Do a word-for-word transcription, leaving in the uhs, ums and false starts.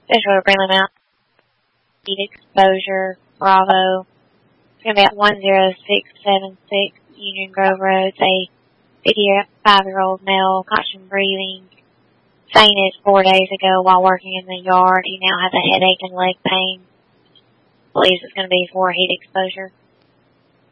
Central Greenland Mountain. Heat exposure, Bravo. It's going to be at one zero six seven six Union Grove Road. It's a fifty-five-year-old male, constant breathing, fainted four days ago while working in the yard. He now has a headache and leg pain. Believes it's going to be for heat exposure.